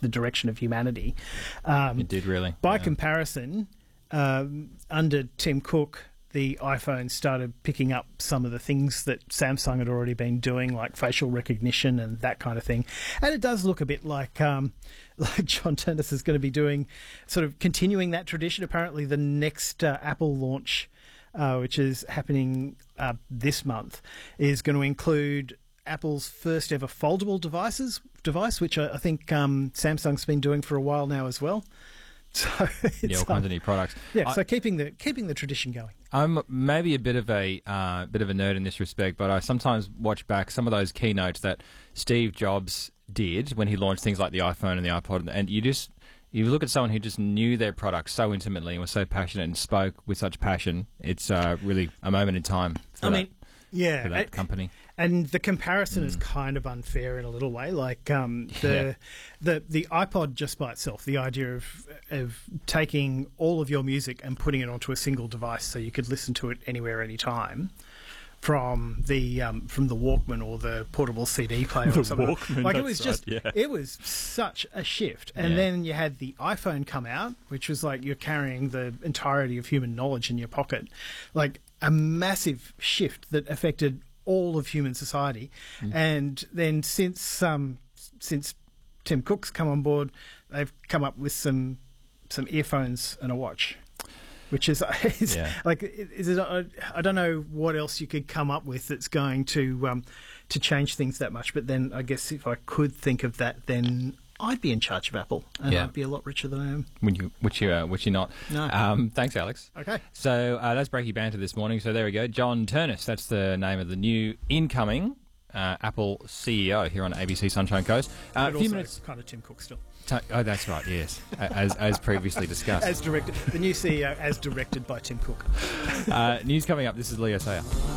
the direction of humanity. It did, really. By comparison, under Tim Cook, the iPhone started picking up some of the things that Samsung had already been doing, like facial recognition and that kind of thing. And it does look a bit like John Ternus is going to be doing, sort of continuing that tradition. Apparently, the next Apple launch, which is happening this month, is going to include Apple's first ever foldable device, which I think Samsung's been doing for a while now as well. So it's, all kinds of new products. Yeah, so keeping the tradition going. I'm maybe a bit of a nerd in this respect, but I sometimes watch back some of those keynotes that Steve Jobs did when he launched things like the iPhone and the iPod, and you look at someone who just knew their product so intimately and was so passionate and spoke with such passion. It's really a moment in time for that company. And the comparison is kind of unfair in a little way. Like the iPod just by itself, the idea of taking all of your music and putting it onto a single device so you could listen to it anywhere, anytime, from the Walkman or the portable CD player or something. Walkman, like it was such a shift. And then you had the iPhone come out, which was like you're carrying the entirety of human knowledge in your pocket, like a massive shift that affected all of human society. And then since Tim Cook's come on board, they've come up with some earphones and a watch, which is like, I don't know what else you could come up with that's going to change things that much. But then I guess if I could think of that, then I'd be in charge of Apple, and I'd be a lot richer than I am. Which you're not. No. Thanks, Alex. Okay. So that's Breaky Banter this morning. So there we go. John Ternus, that's the name of the new incoming Apple CEO here on ABC Sunshine Coast. A few minutes. Kind of Tim Cook still. Oh, that's right. Yes, as previously discussed. As directed, the new CEO, as directed by Tim Cook. News coming up. This is Leo Sayer.